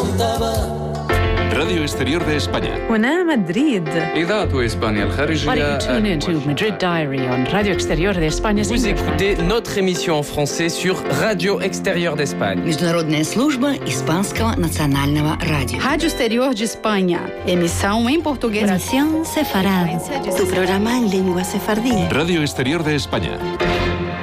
Radio Exterior de España. هنا مدريد. إذاعة إسبانيا الخارجية. Tune into Madrid Diary on Radio Exterior de España. Vous écoutez notre émission en français sur Radio Exterior d'Espagne. Международная служба Испанского национального радио. Rádio Exterior de Espanha. Emissão em português. Emisión sefarad. Tu programa en lengua sefardí. Radio Exterior de España.